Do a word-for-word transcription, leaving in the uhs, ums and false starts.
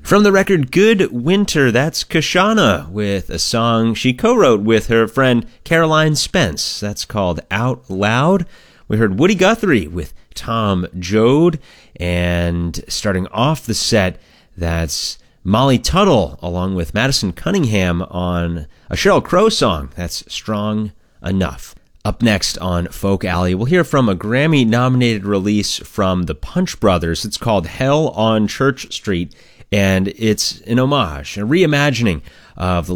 From the record Good Winter, that's Kashana with a song she co-wrote with her friend Caroline Spence. That's called Out Loud. We heard Woody Guthrie with Tom Joad, and starting off the set, that's Molly Tuttle along with Madison Cunningham on a Sheryl Crow song. That's Strong Enough. Up next on Folk Alley, we'll hear from a Grammy-nominated release from the Punch Brothers. It's called Hell on Church Street, and it's an homage, a reimagining of the